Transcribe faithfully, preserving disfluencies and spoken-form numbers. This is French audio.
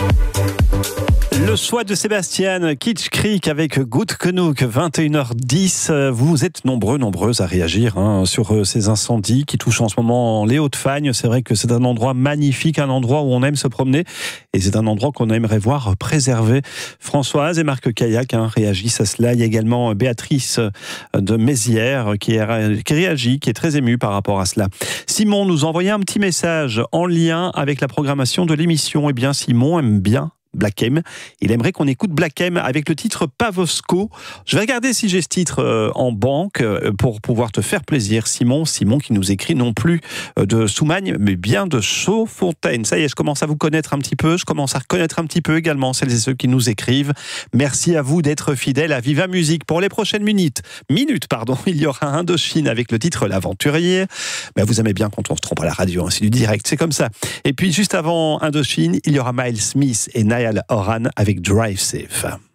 Le choix de Sébastien, Kitsch Creek avec Good Canuck, vingt et une heures dix. Vous êtes nombreux, nombreuses à réagir hein, sur ces incendies qui touchent en ce moment les Hauts-de-Fagne. C'est vrai que c'est un endroit magnifique, un endroit où on aime se promener et c'est un endroit qu'on aimerait voir préservé. Françoise et Marc Caillac hein, réagissent à cela. Il y a également Béatrice de Mézières qui, est, qui réagit, qui est très émue par rapport à cela. Simon nous a envoyé un petit message en lien avec la programmation de l'émission. Eh bien, Simon aime bien Black M. Il aimerait qu'on écoute Black M avec le titre Pavosco. Je vais regarder si j'ai ce titre en banque pour pouvoir te faire plaisir, Simon. Simon qui nous écrit non plus de Soumagne, mais bien de Chaudfontaine. Ça y est, je commence à vous connaître un petit peu. Je commence à reconnaître un petit peu également celles et ceux qui nous écrivent. Merci à vous d'être fidèles à Viva Musique. Pour les prochaines minutes, minutes, pardon, il y aura Indochine avec le titre L'Aventurier. Ben, vous aimez bien quand on se trompe à la radio, hein, c'est du direct, c'est comme ça. Et puis juste avant Indochine, il y aura Miles Smith et Niall Horan avec Drive Safe.